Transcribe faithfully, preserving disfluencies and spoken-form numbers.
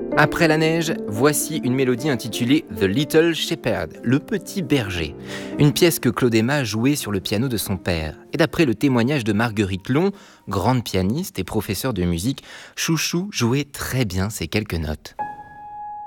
Après la neige, voici une mélodie intitulée The Little Shepherd, le petit berger. Une pièce que Claude Aima jouait sur le piano de son père. Et d'après le témoignage de Marguerite Long, grande pianiste et professeure de musique, Chouchou jouait très bien ces quelques notes.